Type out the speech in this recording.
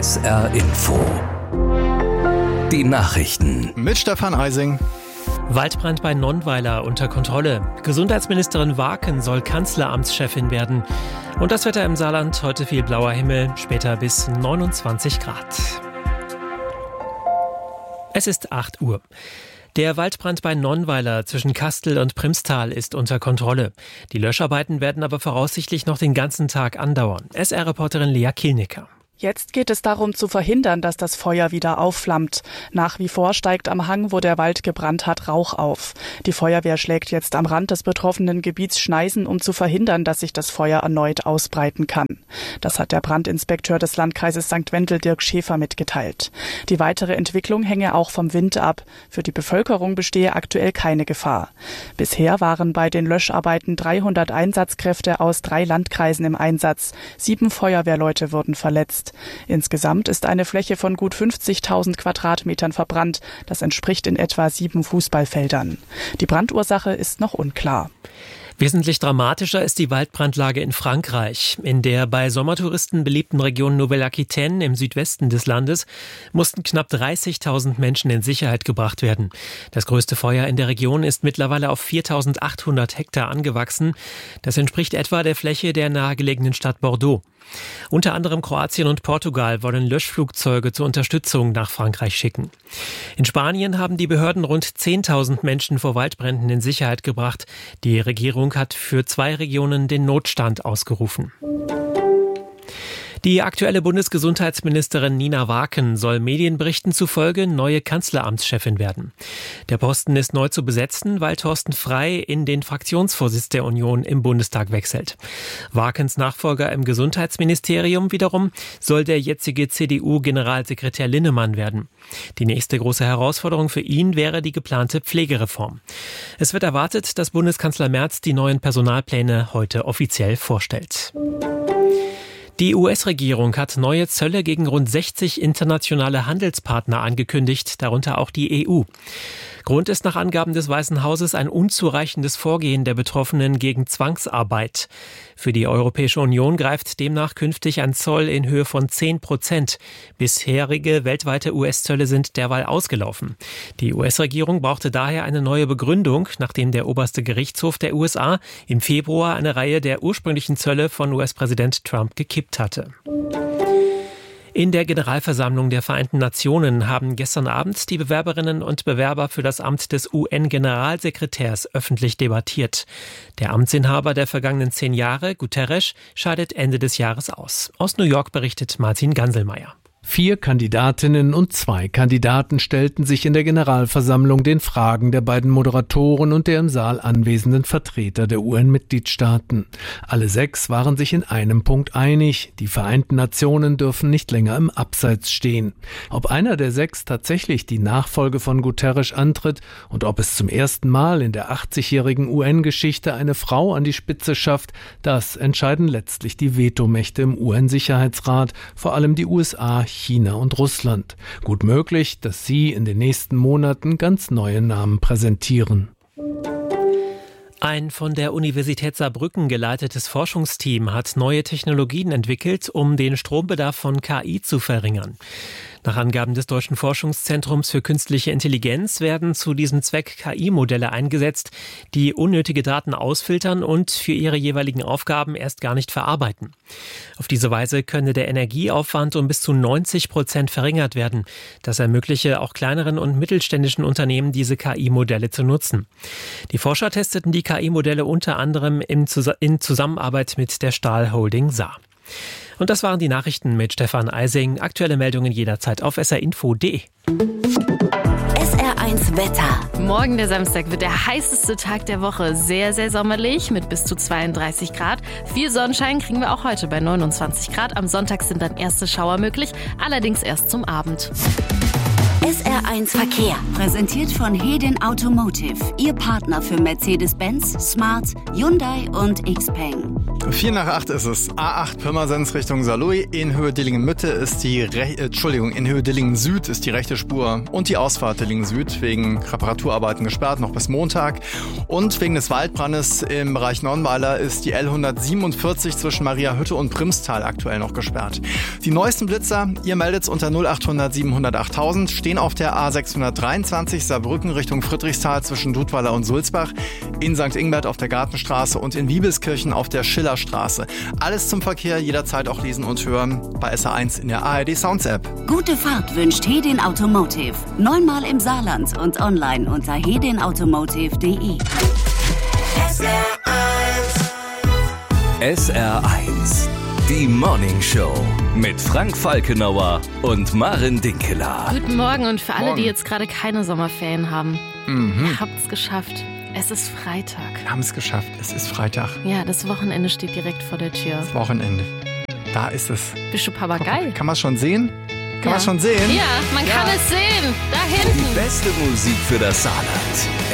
SR Info. Die Nachrichten. Mit Stefan Eising. Waldbrand bei Nonnweiler unter Kontrolle. Gesundheitsministerin Waaken soll Kanzleramtschefin werden. Und das Wetter im Saarland, heute viel blauer Himmel, später bis 29 Grad. Es ist 8 Uhr. Der Waldbrand bei Nonnweiler zwischen Kastel und Primstal ist unter Kontrolle. Die Löscharbeiten werden aber voraussichtlich noch den ganzen Tag andauern. SR-Reporterin Lea Kielnicker. Jetzt geht es darum zu verhindern, dass das Feuer wieder aufflammt. Nach wie vor steigt am Hang, wo der Wald gebrannt hat, Rauch auf. Die Feuerwehr schlägt jetzt am Rand des betroffenen Gebiets Schneisen, um zu verhindern, dass sich das Feuer erneut ausbreiten kann. Das hat der Brandinspekteur des Landkreises St. Wendel, Dirk Schäfer, mitgeteilt. Die weitere Entwicklung hänge auch vom Wind ab. Für die Bevölkerung bestehe aktuell keine Gefahr. Bisher waren bei den Löscharbeiten 300 Einsatzkräfte aus 3 Landkreisen im Einsatz. 7 Feuerwehrleute wurden verletzt. Insgesamt ist eine Fläche von gut 50.000 Quadratmetern verbrannt. Das entspricht in etwa 7 Fußballfeldern. Die Brandursache ist noch unklar. Wesentlich dramatischer ist die Waldbrandlage in Frankreich. In der bei Sommertouristen beliebten Region Nouvelle-Aquitaine im Südwesten des Landes mussten knapp 30.000 Menschen in Sicherheit gebracht werden. Das größte Feuer in der Region ist mittlerweile auf 4.800 Hektar angewachsen. Das entspricht etwa der Fläche der nahegelegenen Stadt Bordeaux. Unter anderem Kroatien und Portugal wollen Löschflugzeuge zur Unterstützung nach Frankreich schicken. In Spanien haben die Behörden rund 10.000 Menschen vor Waldbränden in Sicherheit gebracht. Die Regierung hat für 2 Regionen den Notstand ausgerufen. Die aktuelle Bundesgesundheitsministerin Nina Waaken soll Medienberichten zufolge neue Kanzleramtschefin werden. Der Posten ist neu zu besetzen, weil Thorsten Frey in den Fraktionsvorsitz der Union im Bundestag wechselt. Waakens Nachfolger im Gesundheitsministerium wiederum soll der jetzige CDU-Generalsekretär Linnemann werden. Die nächste große Herausforderung für ihn wäre die geplante Pflegereform. Es wird erwartet, dass Bundeskanzler Merz die neuen Personalpläne heute offiziell vorstellt. Die US-Regierung hat neue Zölle gegen rund 60 internationale Handelspartner angekündigt, darunter auch die EU. Grund ist nach Angaben des Weißen Hauses ein unzureichendes Vorgehen der Betroffenen gegen Zwangsarbeit. Für die Europäische Union greift demnach künftig ein Zoll in Höhe von 10%. Bisherige weltweite US-Zölle sind derweil ausgelaufen. Die US-Regierung brauchte daher eine neue Begründung, nachdem der oberste Gerichtshof der USA im Februar eine Reihe der ursprünglichen Zölle von US-Präsident Trump gekippt hatte. In der Generalversammlung der Vereinten Nationen haben gestern Abend die Bewerberinnen und Bewerber für das Amt des UN-Generalsekretärs öffentlich debattiert. Der Amtsinhaber der vergangenen 10 Jahre, Guterres, scheidet Ende des Jahres aus. Aus New York berichtet Martin Ganselmeier. 4 Kandidatinnen und 2 Kandidaten stellten sich in der Generalversammlung den Fragen der beiden Moderatoren und der im Saal anwesenden Vertreter der UN-Mitgliedstaaten. Alle 6 waren sich in einem Punkt einig: Die Vereinten Nationen dürfen nicht länger im Abseits stehen. Ob einer der 6 tatsächlich die Nachfolge von Guterres antritt und ob es zum ersten Mal in der 80-jährigen UN-Geschichte eine Frau an die Spitze schafft, das entscheiden letztlich die Vetomächte im UN-Sicherheitsrat, vor allem die USA, China und Russland. Gut möglich, dass sie in den nächsten Monaten ganz neue Namen präsentieren. Ein von der Universität Saarbrücken geleitetes Forschungsteam hat neue Technologien entwickelt, um den Strombedarf von KI zu verringern. Nach Angaben des Deutschen Forschungszentrums für künstliche Intelligenz werden zu diesem Zweck KI-Modelle eingesetzt, die unnötige Daten ausfiltern und für ihre jeweiligen Aufgaben erst gar nicht verarbeiten. Auf diese Weise könne der Energieaufwand um bis zu 90% verringert werden. Das ermögliche auch kleineren und mittelständischen Unternehmen, diese KI-Modelle zu nutzen. Die Forscher testeten die KI-Modelle unter anderem in Zusammenarbeit mit der Stahl Holding Saar. Und das waren die Nachrichten mit Stefan Eising. Aktuelle Meldungen jederzeit auf srinfo.de. SR1 Wetter. Morgen, der Samstag, wird der heißeste Tag der Woche. Sehr, sehr sommerlich mit bis zu 32 Grad. Viel Sonnenschein kriegen wir auch heute bei 29 Grad. Am Sonntag sind dann erste Schauer möglich, allerdings erst zum Abend. SR1 Verkehr. Präsentiert von Hedin Automotive. Ihr Partner für Mercedes-Benz, Smart, Hyundai und XPeng. 7:04 ist es. A8 Pirmasens Richtung Saarlouis. In Höhe Dillingen-Mitte ist in Höhe Dillingen-Süd ist die rechte Spur und die Ausfahrt Dillingen-Süd wegen Reparaturarbeiten gesperrt, noch bis Montag. Und wegen des Waldbrandes im Bereich Nonnweiler ist die L147 zwischen Mariahütte und Primstal aktuell noch gesperrt. Die neuesten Blitzer, ihr meldet's unter 0800 700 8000, stehen auf der A623 Saarbrücken Richtung Friedrichsthal zwischen Dudweiler und Sulzbach, in St. Ingbert auf der Gartenstraße und in Wiebelskirchen auf der Schillerstraße. Alles zum Verkehr jederzeit auch lesen und hören bei SR1 in der ARD Sounds App. Gute Fahrt wünscht Hedin Automotive. 9-mal im Saarland und online unter hedinautomotive.de. SR1, die Morning Show mit Frank Falkenauer und Maren Dinkeler. Guten Morgen und für alle, die jetzt gerade keine Sommerferien haben. Ihr habt es geschafft. Es ist Freitag. Wir haben es geschafft. Es ist Freitag. Ja, das Wochenende steht direkt vor der Tür. Das Wochenende. Da ist es. Bist du Papagei? Kann man es schon sehen? Kann man es schon sehen? Ja, man kann es sehen. Da hinten. Die beste Musik für das Saarland.